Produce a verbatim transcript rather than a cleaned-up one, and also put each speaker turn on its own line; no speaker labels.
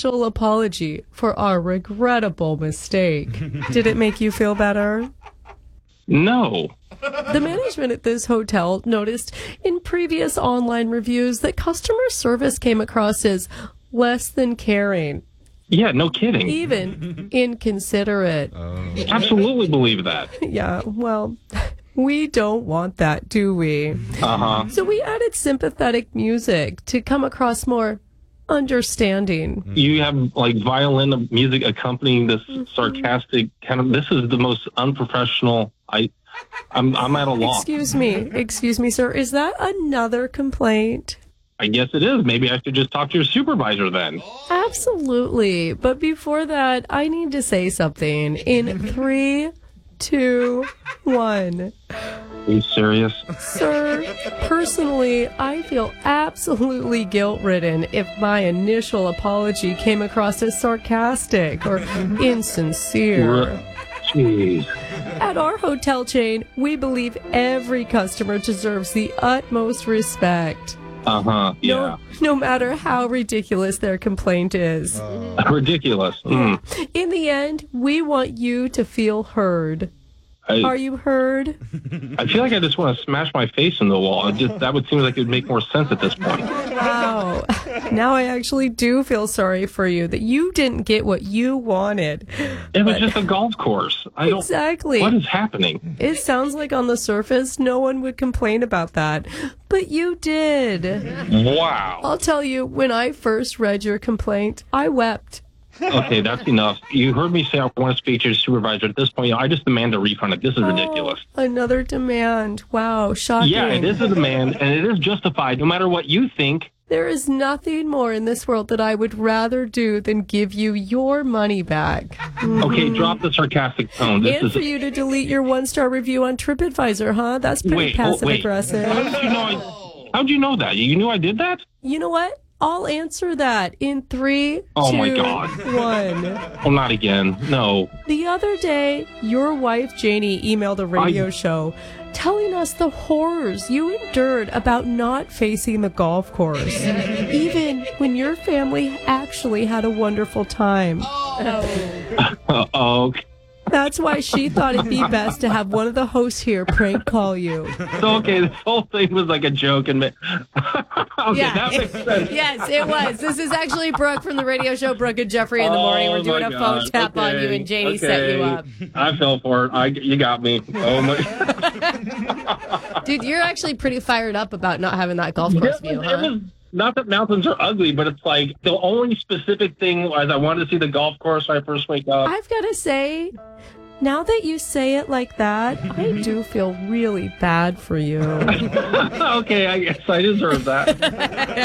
initial apology for our regrettable mistake. Did it make you feel better?
No.
The management at this hotel noticed in previous online reviews that customer service came across as less than caring.
Yeah, no kidding.
Even inconsiderate.
Oh.
Absolutely believe that.
Yeah, well, we don't want that, do we?
Uh-huh.
So we added sympathetic music to come across more understanding.
You have like violin music accompanying this sarcastic kind of, this is the most unprofessional. I, I'm, I'm at a loss.
Excuse me, excuse me, sir. Is that another complaint?
I guess it is. Maybe I should just talk to your supervisor then.
Absolutely. But before that, I need to say something. In three, two, one.
Are you serious?
Sir, personally, I feel absolutely guilt-ridden if my initial apology came across as sarcastic or insincere.
Jeez.
At our hotel chain, we believe every customer deserves the utmost respect.
Uh-huh, yeah.
No, no matter how ridiculous their complaint is.
Uh, ridiculous. Mm.
In the end, we want you to feel heard.
I,
Are you heard?
I feel like I just want to smash my face in the wall. It just, that would seem like it would make more sense at this point.
Wow. Now I actually do feel sorry for you that you didn't get what you wanted.
It was just a golf course. I don't,
Exactly.
What is happening?
It sounds like on the surface, no one would complain about that. But you did.
Wow.
I'll tell you, when I first read your complaint, I wept.
Okay, that's enough. You heard me say I want to speak to your supervisor. At this point, I just demand a refund. This is ridiculous.
Oh, another demand. Wow, shocking.
Yeah, it is a demand, and it is justified, no matter what you think.
There is nothing more in this world that I would rather do than give you your money back. Mm-hmm.
Okay, drop the sarcastic tone. This
and
is
for you to delete your one-star review on TripAdvisor, huh? That's pretty
wait, oh, wait.
passive-aggressive.
How did you know I, how'd you know that? You knew I did that?
You know what? I'll answer that in three,
Oh,
two,
my God.
one.
Oh, not again. No.
The other day, your wife, Janie, emailed a radio
I...
show telling us the horrors you endured about not facing the golf course, even when your family actually had a wonderful time.
Oh, okay.
That's why she thought it'd be best to have one of the hosts here prank call you.
So, okay, this whole thing was like a joke. and Okay,
Yeah.
that makes sense.
Yes, it was. This is actually Brooke from the radio show Brooke and Jeffrey in the Morning. We're
Oh,
doing
my
a
God.
phone tap on
Okay,
you, and Janie
okay.
set you up.
I fell for it. I, you got me. Oh, my.
Dude, you're actually pretty fired up about not having that golf course
It
view,
was,
huh?
it was, not that mountains are ugly, but it's like the only specific thing was I wanted to see the golf course when I first wake up.
I've got to say, now that you say it like that, I do feel really bad for you.
Okay, I guess I deserve that.